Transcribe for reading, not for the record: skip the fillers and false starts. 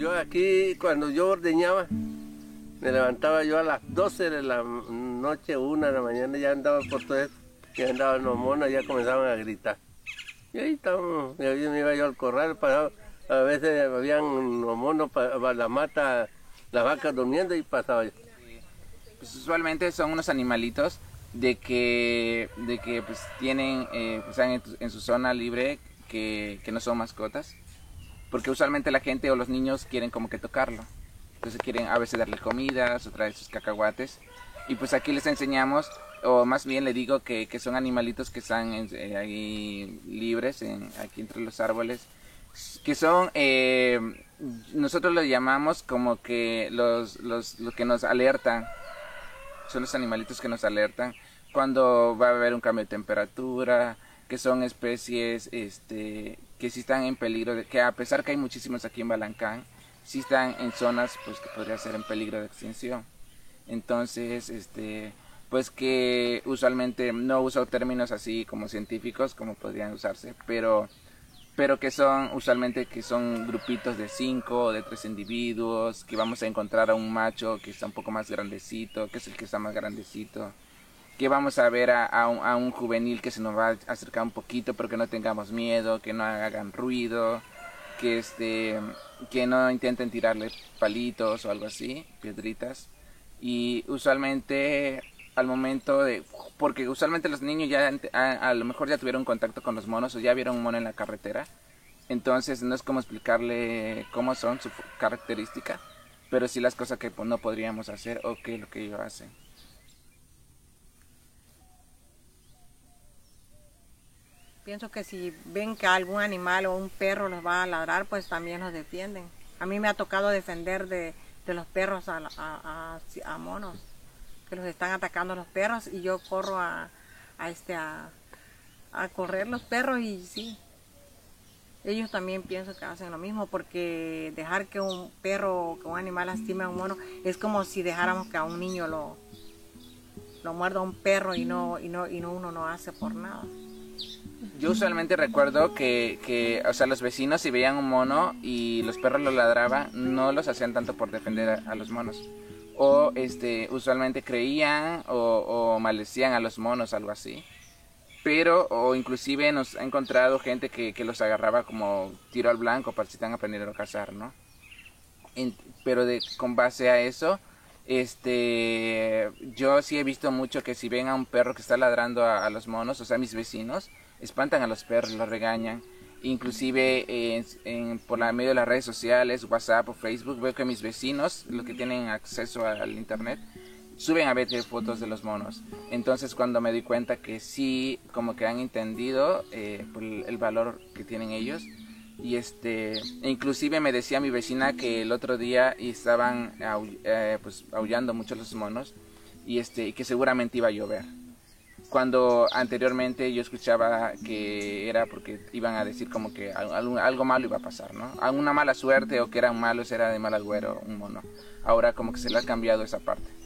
Yo aquí, cuando yo ordeñaba, me levantaba yo a las 12 de la noche, 1 de la mañana, ya andaba por todo eso. Ya andaban los monos, ya comenzaban a gritar. Y ahí estábamos, y ahí me iba yo al corral, pasaba, a veces habían los monos para la mata, las vacas durmiendo y pasaba yo. Pues usualmente son unos animalitos de que pues tienen, pues, están en su zona libre, que no son mascotas, porque usualmente la gente o los niños quieren como que tocarlo. Entonces quieren a veces darle comidas, otra vez sus cacahuates. Y pues aquí les enseñamos, o más bien le digo que son animalitos que están ahí libres, aquí entre los árboles, que son, nosotros los llamamos como que los que nos alertan, son los animalitos que nos alertan cuando va a haber un cambio de temperatura, que son especies que sí están en peligro, que a pesar que hay muchísimos aquí en Balancán, sí están en zonas pues que podría ser en peligro de extinción. Entonces, pues que usualmente no uso términos así como científicos como podrían usarse, pero que son usualmente que son grupitos de 5 o de 3 individuos, que vamos a encontrar a un macho que está un poco más grandecito, que es el que está más grandecito, que vamos a ver a un juvenil que se nos va a acercar un poquito, pero que no tengamos miedo, que no hagan ruido, que que no intenten tirarle palitos o algo así, piedritas. Y usualmente al momento de, porque usualmente los niños ya a lo mejor ya tuvieron contacto con los monos o ya vieron un mono en la carretera, entonces no es como explicarle cómo son su característica, pero sí las cosas que pues, no podríamos hacer o qué es lo que ellos hacen. Pienso que si ven que algún animal o un perro los va a ladrar, pues también los defienden. A mí me ha tocado defender de los perros a monos, que los están atacando los perros y yo corro a correr los perros y sí. Ellos también pienso que hacen lo mismo porque dejar que un perro o que un animal lastime a un mono es como si dejáramos que a un niño lo muerda un perro y uno no hace por nada. Yo usualmente recuerdo o sea, los vecinos si veían un mono y los perros lo ladraban, no los hacían tanto por defender a los monos. O usualmente creían o maldecían a los monos, algo así. Pero, o inclusive nos ha encontrado gente que los agarraba como tiro al blanco para si están aprendiendo a cazar, ¿no? Pero con base a eso, yo sí he visto mucho que si ven a un perro que está ladrando a los monos, o sea, mis vecinos, espantan a los perros, los regañan. Inclusive por la medio de las redes sociales, WhatsApp o Facebook, veo que mis vecinos, los que tienen acceso al internet, suben a veces fotos de los monos. Entonces cuando me di cuenta que sí, como que han entendido por el valor que tienen ellos. Y inclusive me decía mi vecina que el otro día estaban pues aullando mucho los monos y que seguramente iba a llover. Cuando anteriormente yo escuchaba que era porque iban a decir como que algo malo iba a pasar, ¿no? Alguna mala suerte o que eran malos, era de mal agüero un mono. Ahora como que se le ha cambiado esa parte.